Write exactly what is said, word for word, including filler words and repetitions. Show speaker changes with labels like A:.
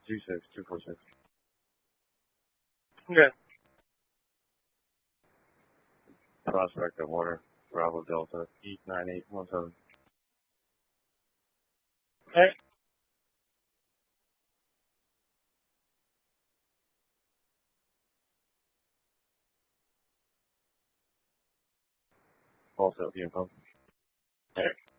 A: two six two four six.
B: Okay.
A: Prospect of water. Bravo Delta eight nine eight one seven.
B: Hey.
A: Also info.
B: Hey.